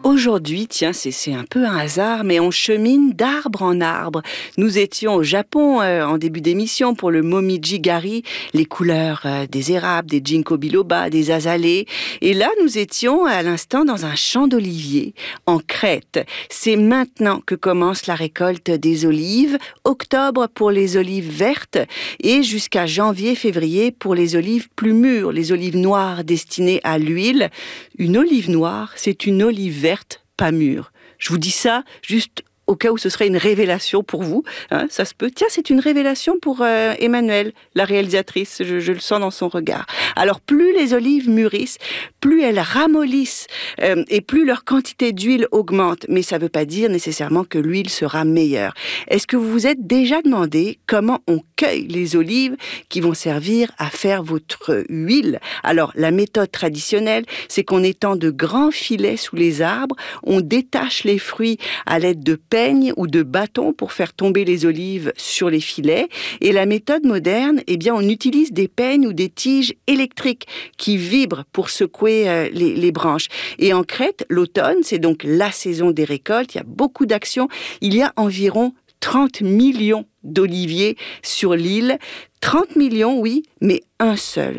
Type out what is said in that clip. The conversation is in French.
Aujourd'hui, tiens, c'est un peu un hasard, mais on chemine d'arbre en arbre. Nous étions au Japon en début d'émission pour le Momiji-gari, les couleurs des érables, des ginkgo biloba, des azalées. Et là, nous étions à l'instant dans un champ d'oliviers en Crète. C'est maintenant que commence la récolte des olives. Octobre pour les olives vertes et jusqu'à janvier-février pour les olives plus mûres, les olives noires destinées à l'huile. Une olive noire, c'est une olive verte, pas mûre. Je vous dis ça juste au cas où ce serait une révélation pour vous. Ça se peut. Tiens, c'est une révélation pour Emmanuelle, la réalisatrice. Je le sens dans son regard. Alors, plus les olives mûrissent, plus elles ramollissent et plus leur quantité d'huile augmente. Mais ça ne veut pas dire nécessairement que l'huile sera meilleure. Est-ce que vous vous êtes déjà demandé comment on cueille les olives qui vont servir à faire votre huile? Alors, la méthode traditionnelle, c'est qu'on étend de grands filets sous les arbres, on détache les fruits à l'aide de peignes ou de bâtons pour faire tomber les olives sur les filets. Et la méthode moderne, on utilise des peignes ou des tiges électriques qui vibrent pour secouer les branches. Et en Crète, l'automne, c'est donc la saison des récoltes. Il y a beaucoup d'actions. Il y a environ 30 millions d'oliviers sur l'île. 30 millions, oui, mais un seul